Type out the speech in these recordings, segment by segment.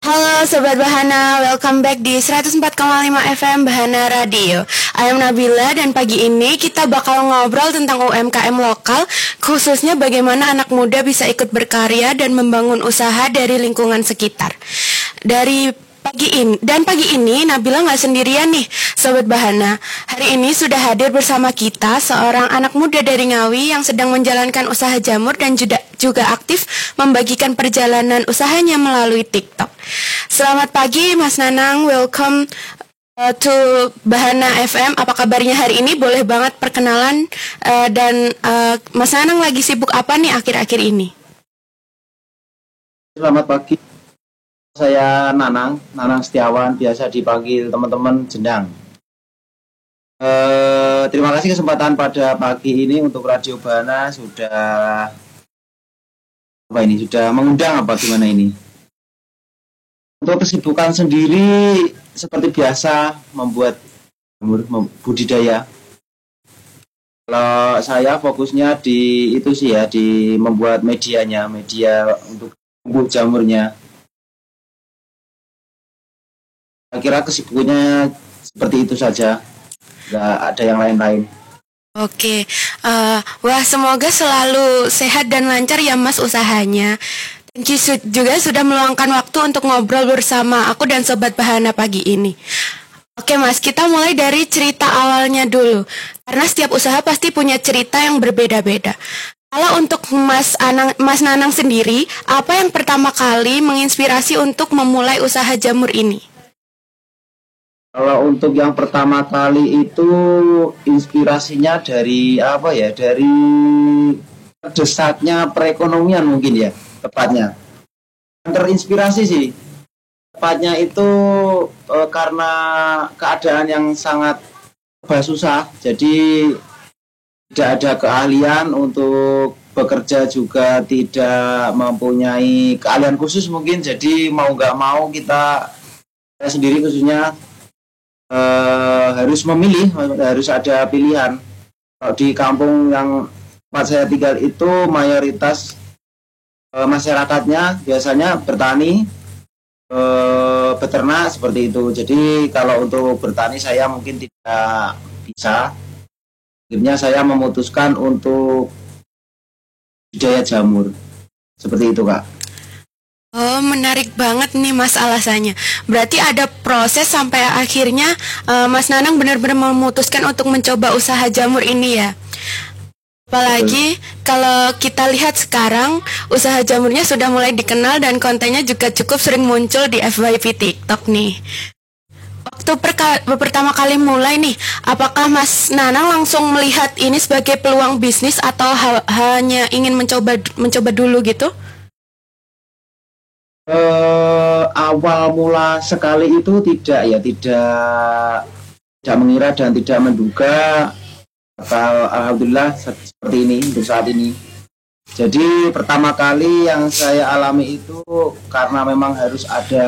Halo Sobat Bahana, welcome back di 104,5 FM Bahana Radio. I am Nabila dan pagi ini kita bakal ngobrol tentang UMKM lokal, khususnya bagaimana anak muda bisa ikut berkarya dan membangun usaha dari lingkungan sekitar. Pagi ini Nabila nggak sendirian nih, Sobat Bahana. Hari ini sudah hadir bersama kita seorang anak muda dari Ngawi yang sedang menjalankan usaha jamur dan juga aktif membagikan perjalanan usahanya melalui TikTok. Selamat pagi Mas Nanang, welcome to Bahana FM. Apa kabarnya hari ini? Boleh banget perkenalan Mas Nanang lagi sibuk apa nih akhir-akhir ini? Selamat pagi, saya Nanang Setiawan, biasa dipanggil teman-teman Jendang. Terima kasih kesempatan pada pagi ini untuk Radio Bahana sudah mengundang apa gimana ini. Untuk kesibukan sendiri seperti biasa membuat budidaya. Kalau saya fokusnya di itu sih ya, di membuat media untuk tumbuh jamurnya. Kira kesibukannya seperti itu saja, nggak ada yang lain-lain. Oke, wah semoga selalu sehat dan lancar ya Mas usahanya. Thank you juga sudah meluangkan waktu untuk ngobrol bersama aku dan Sobat Bahana pagi ini. Oke Mas, kita mulai dari cerita awalnya dulu. Karena setiap usaha pasti punya cerita yang berbeda-beda. Kalau untuk Mas Nanang sendiri, apa yang pertama kali menginspirasi untuk memulai usaha jamur ini? Kalau untuk yang pertama kali itu inspirasinya dari apa ya? Dari terdesaknya perekonomian mungkin ya, tepatnya. Terinspirasi sih. Tepatnya itu karena keadaan yang sangat susah, jadi tidak ada keahlian untuk bekerja juga tidak mempunyai keahlian khusus mungkin. Jadi mau nggak mau saya sendiri khususnya harus memilih, harus ada pilihan. Kalau di kampung yang tempat saya tinggal itu mayoritas masyarakatnya biasanya bertani, beternak seperti itu. Jadi kalau untuk bertani saya mungkin tidak bisa. Akhirnya saya memutuskan untuk budidaya jamur. Seperti itu, Kak. Oh, menarik banget nih Mas alasannya. Berarti ada proses sampai akhirnya Mas Nanang benar-benar memutuskan untuk mencoba usaha jamur ini ya. Apalagi kalau kita lihat sekarang usaha jamurnya sudah mulai dikenal dan kontennya juga cukup sering muncul di FYP TikTok nih. Waktu pertama kali mulai nih, apakah Mas Nanang langsung melihat ini sebagai peluang bisnis atau hanya ingin mencoba dulu gitu? Awal mula sekali itu tidak mengira dan tidak menduga bakal alhamdulillah seperti ini untuk saat ini. Jadi pertama kali yang saya alami itu karena memang harus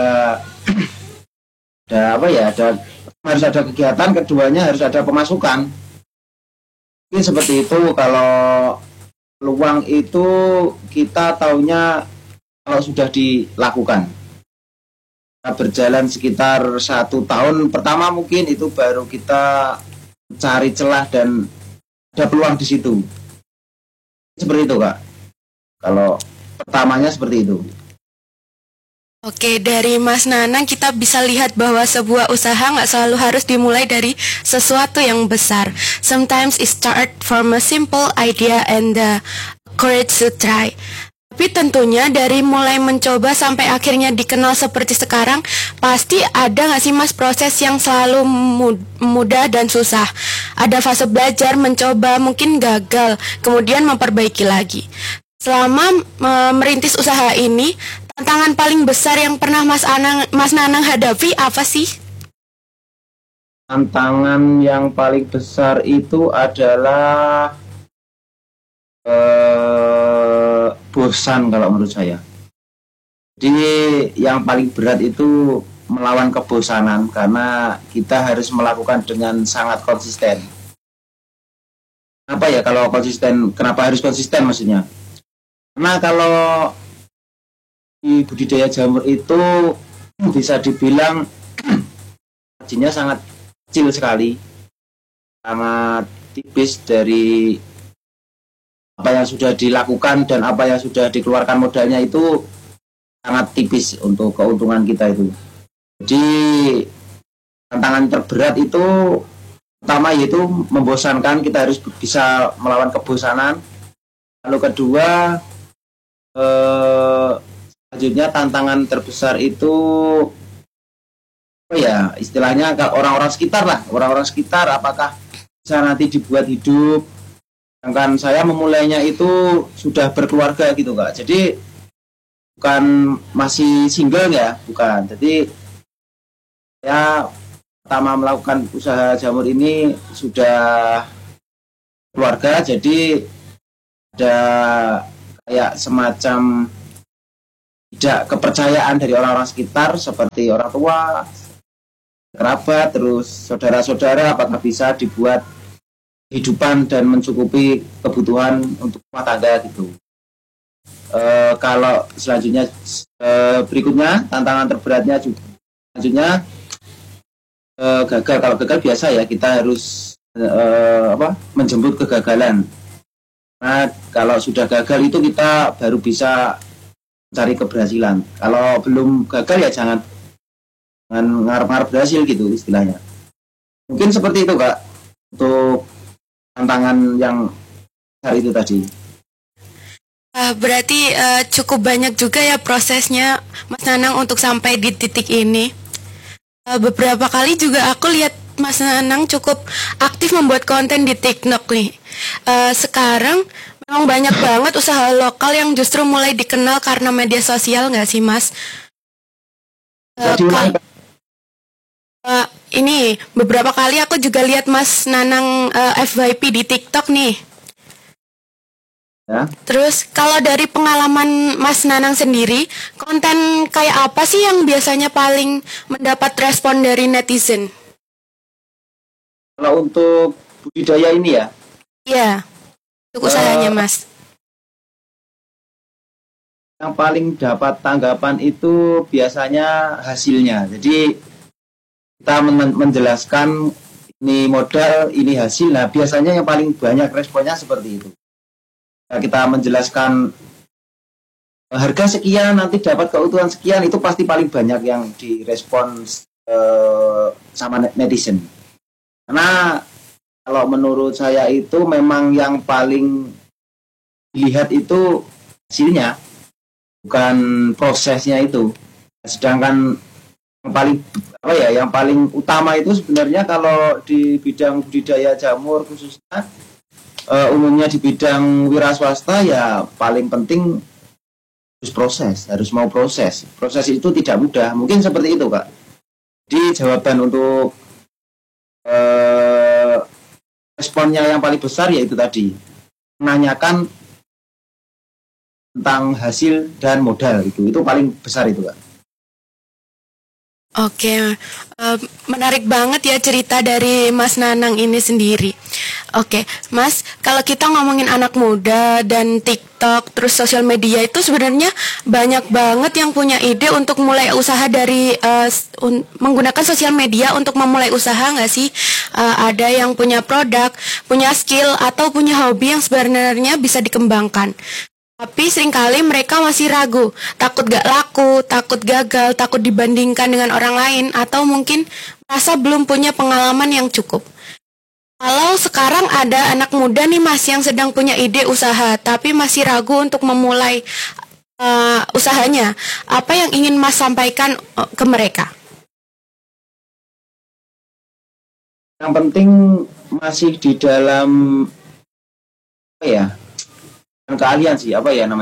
harus ada kegiatan, keduanya harus ada pemasukan. Mungkin seperti itu. Kalau peluang itu kita taunya kalau sudah dilakukan. Kita berjalan sekitar 1 tahun pertama mungkin itu baru kita cari celah dan ada peluang di situ. Seperti itu, Kak. Kalau pertamanya seperti itu. Oke, dari Mas Nanang kita bisa lihat bahwa sebuah usaha nggak selalu harus dimulai dari sesuatu yang besar. Sometimes it start from a simple idea and the courage to try. Tapi tentunya dari mulai mencoba sampai akhirnya dikenal seperti sekarang, pasti ada nggak sih Mas proses yang selalu mudah dan susah? Ada fase belajar, mencoba, mungkin gagal, kemudian memperbaiki lagi. Selama merintis usaha ini, tantangan paling besar yang pernah Mas Nanang hadapi apa sih? Tantangan yang paling besar itu adalah bosan kalau menurut saya. Jadi yang paling berat itu melawan kebosanan karena kita harus melakukan dengan sangat konsisten. Kenapa ya kalau konsisten? Kenapa harus konsisten maksudnya? Karena kalau di budidaya jamur itu bisa dibilang marginnya sangat kecil sekali, sangat tipis dari apa yang sudah dilakukan dan apa yang sudah dikeluarkan modalnya itu sangat tipis untuk keuntungan kita itu. Jadi tantangan terberat itu pertama yaitu membosankan, kita harus bisa melawan kebosanan. Lalu kedua selanjutnya tantangan terbesar itu istilahnya orang-orang sekitar lah, orang-orang sekitar apakah bisa nanti dibuat hidup. Sedangkan saya memulainya itu sudah berkeluarga gitu Kak. Jadi bukan masih single ya, bukan. Jadi saya pertama melakukan usaha jamur ini sudah keluarga, jadi ada kayak semacam tidak kepercayaan dari orang-orang sekitar seperti orang tua, kerabat, terus saudara-saudara apakah bisa dibuat kehidupan dan mencukupi kebutuhan untuk rumah tangga gitu. Kalau selanjutnya berikutnya tantangan terberatnya juga selanjutnya gagal. Kalau gagal biasa ya kita harus menjemput kegagalan. Nah kalau sudah gagal itu kita baru bisa mencari keberhasilan. Kalau belum gagal ya jangan ngarep-ngarep berhasil gitu istilahnya. Mungkin seperti itu Kak untuk tantangan yang besar itu tadi. Berarti cukup banyak juga ya prosesnya Mas Nanang untuk sampai di titik ini. Beberapa kali juga aku lihat Mas Nanang cukup aktif membuat konten di TikTok nih. Sekarang memang banyak banget usaha lokal yang justru mulai dikenal karena media sosial nggak sih Mas? Ini beberapa kali aku juga lihat Mas Nanang FYP di TikTok nih. Ya. Terus kalau dari pengalaman Mas Nanang sendiri, konten kayak apa sih yang biasanya paling mendapat respon dari netizen? Kalau untuk budidaya ini ya? Iya, untuk usahanya Mas. Yang paling dapat tanggapan itu biasanya hasilnya. Jadi kita menjelaskan ini modal, ini hasil. Nah biasanya yang paling banyak responnya seperti itu. Kita menjelaskan harga sekian nanti dapat keuntungan sekian, itu pasti paling banyak yang direspon sama netizen. Karena kalau menurut saya itu memang yang paling dilihat itu hasilnya, bukan prosesnya itu. Sedangkan yang paling utama itu sebenarnya kalau di bidang budidaya jamur khususnya umumnya di bidang wira swasta ya paling penting harus mau proses itu tidak mudah, mungkin seperti itu Kak. Jadi jawaban untuk responnya yang paling besar yaitu tadi menanyakan tentang hasil dan modal, itu paling besar itu Kak. Oke, menarik banget ya cerita dari Mas Nanang ini sendiri. Oke, Mas, kalau kita ngomongin anak muda dan TikTok, terus sosial media itu sebenarnya banyak banget yang punya ide untuk mulai usaha dari menggunakan sosial media untuk memulai usaha nggak sih? Ada yang punya produk, punya skill, atau punya hobi yang sebenarnya bisa dikembangkan. Tapi seringkali mereka masih ragu, takut gak laku, takut gagal, takut dibandingkan dengan orang lain, atau mungkin merasa belum punya pengalaman yang cukup. Kalau sekarang ada anak muda nih Mas yang sedang punya ide usaha, tapi masih ragu untuk memulai usahanya, apa yang ingin Mas sampaikan ke mereka? Yang penting masih di dalam keahlian sih,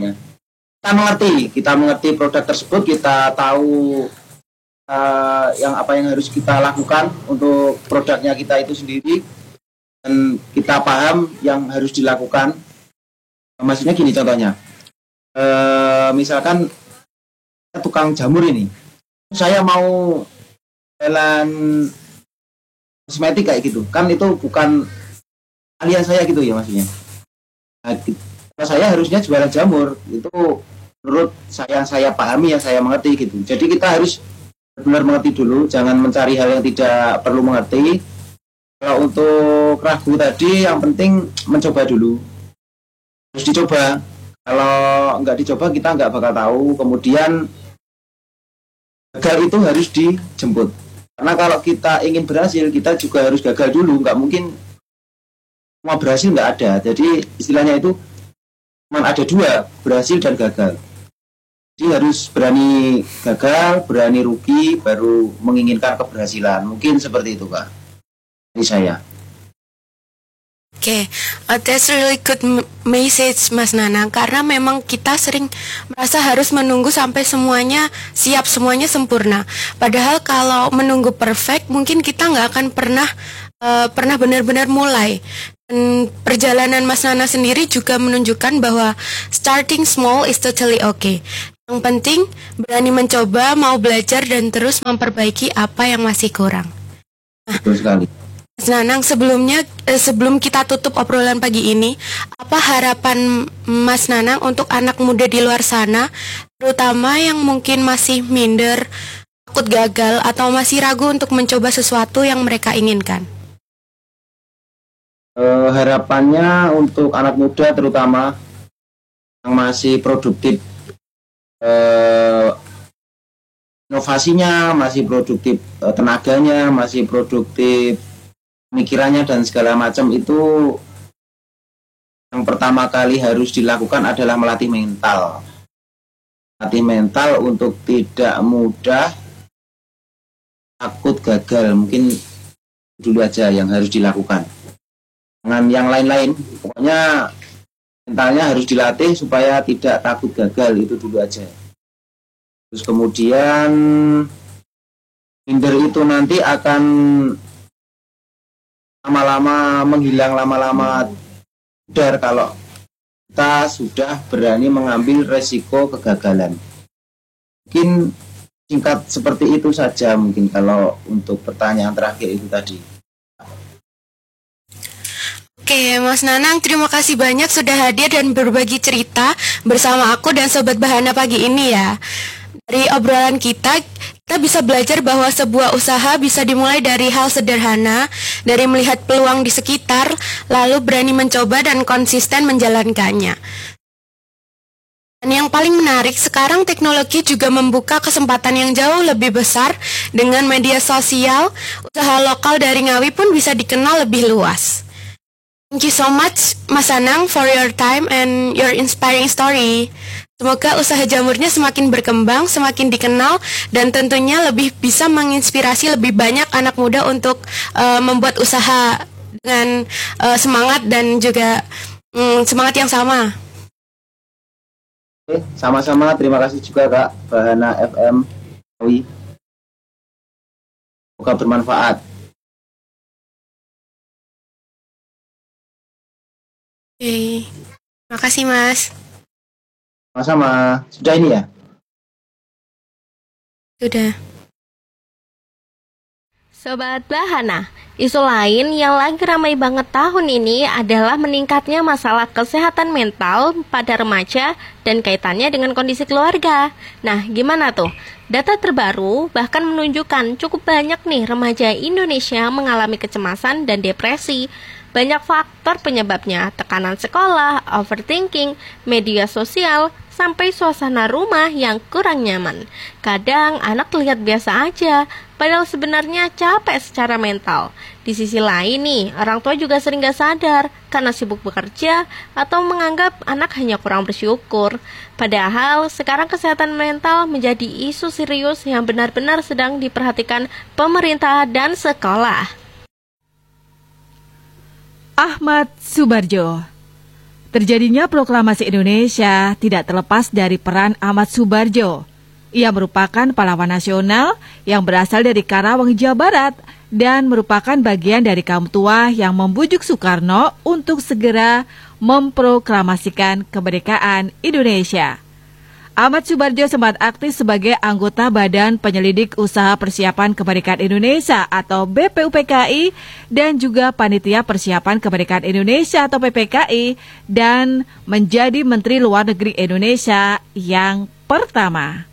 kita mengerti produk tersebut, kita tahu yang harus kita lakukan untuk produknya kita itu sendiri, dan kita paham yang harus dilakukan. Maksudnya gini contohnya, misalkan tukang jamur ini, saya mau jalan kosmetik kayak gitu, kan itu bukan keahlian saya gitu ya maksudnya. Nah, saya harusnya jualan jamur, itu menurut saya pahami, yang saya mengerti gitu. Jadi kita harus benar mengerti dulu, jangan mencari hal yang tidak perlu mengerti. Kalau untuk ragu tadi, yang penting mencoba dulu. Harus dicoba. Kalau nggak dicoba, kita nggak bakal tahu. Kemudian gagal itu harus dijemput. Karena kalau kita ingin berhasil, kita juga harus gagal dulu. Nggak mungkin semua berhasil, nggak ada. Jadi istilahnya itu cuma ada dua, berhasil dan gagal. Jadi harus berani gagal, berani rugi, baru menginginkan keberhasilan. Mungkin seperti itu, Kak. Ini saya. Oke, that's really good message Mas Nanang. Karena memang kita sering merasa harus menunggu sampai semuanya siap, semuanya sempurna. Padahal kalau menunggu perfect, mungkin kita nggak akan pernah benar-benar mulai. Dan perjalanan Mas Nana sendiri juga menunjukkan bahwa starting small is totally okay. Yang penting berani mencoba, mau belajar, dan terus memperbaiki apa yang masih kurang. Betul sekali. Mas Nanang, sebelum kita tutup obrolan pagi ini, apa harapan Mas Nanang untuk anak muda di luar sana, terutama yang mungkin masih minder, takut gagal, atau masih ragu untuk mencoba sesuatu yang mereka inginkan? Harapannya untuk anak muda terutama yang masih produktif, inovasinya, masih produktif tenaganya, masih produktif pemikirannya dan segala macam, itu yang pertama kali harus dilakukan adalah melatih mental. Melatih mental untuk tidak mudah takut gagal. Mungkin dulu aja yang harus dilakukan. Dengan yang lain-lain, pokoknya mentalnya harus dilatih supaya tidak takut gagal, itu dulu aja. Terus kemudian minder itu nanti akan lama-lama menghilang, lama-lama pudar kalau kita sudah berani mengambil resiko kegagalan. Mungkin singkat seperti itu saja mungkin kalau untuk pertanyaan terakhir itu tadi. Oke, Mas Nanang, terima kasih banyak sudah hadir dan berbagi cerita bersama aku dan Sobat Bahana pagi ini ya. Dari obrolan kita bisa belajar bahwa sebuah usaha bisa dimulai dari hal sederhana, dari melihat peluang di sekitar, lalu berani mencoba dan konsisten menjalankannya. Dan yang paling menarik, sekarang teknologi juga membuka kesempatan yang jauh lebih besar. Dengan media sosial, usaha lokal dari Ngawi pun bisa dikenal lebih luas. Thank you so much, Mas Nanang, for your time and your inspiring story. Semoga usaha jamurnya semakin berkembang, semakin dikenal, dan tentunya lebih bisa menginspirasi lebih banyak anak muda untuk membuat usaha dengan semangat dan juga semangat yang sama. Oke, sama-sama. Terima kasih juga Kak Bahana FM Ngawi. Semoga bermanfaat. Oke, terima kasih Mas. Sama-sama. Sudah ini ya? Sudah. Sobat Bahana, isu lain yang lagi ramai banget tahun ini adalah meningkatnya masalah kesehatan mental pada remaja dan kaitannya dengan kondisi keluarga. Nah, gimana tuh? Data terbaru bahkan menunjukkan cukup banyak nih remaja Indonesia mengalami kecemasan dan depresi. Banyak faktor penyebabnya, tekanan sekolah, overthinking, media sosial, sampai suasana rumah yang kurang nyaman. Kadang anak terlihat biasa aja, padahal sebenarnya capek secara mental. Di sisi lain nih, orang tua juga sering gak sadar karena sibuk bekerja atau menganggap anak hanya kurang bersyukur. Padahal sekarang kesehatan mental menjadi isu serius yang benar-benar sedang diperhatikan pemerintah dan sekolah. Ahmad Subarjo. Terjadinya proklamasi Indonesia tidak terlepas dari peran Ahmad Subarjo. Ia merupakan pahlawan nasional yang berasal dari Karawang, Jawa Barat dan merupakan bagian dari kaum tua yang membujuk Soekarno untuk segera memproklamasikan kemerdekaan Indonesia. Ahmad Subarjo sempat aktif sebagai anggota Badan Penyelidik Usaha Persiapan Kemerdekaan Indonesia atau BPUPKI dan juga Panitia Persiapan Kemerdekaan Indonesia atau PPKI dan menjadi Menteri Luar Negeri Indonesia yang pertama.